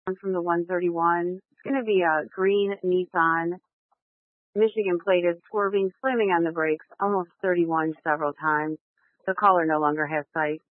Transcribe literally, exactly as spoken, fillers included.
from the one thirty-one. It's going to be a green Nissan, Michigan plated, swerving, slamming on the brakes, almost thirty-one several times. The caller no longer has sight.